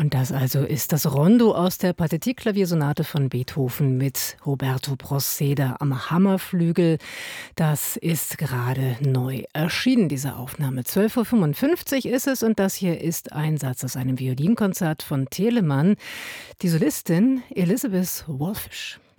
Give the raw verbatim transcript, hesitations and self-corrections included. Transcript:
Und das also ist das Rondo aus der Pathetique-Klaviersonate von Beethoven mit Roberto Proceda am Hammerflügel. Das ist gerade neu erschienen, diese Aufnahme. zwölf Uhr fünfundfünfzig ist es und das hier ist ein Satz aus einem Violinkonzert von Telemann. Die Solistin Elizabeth Wolfish.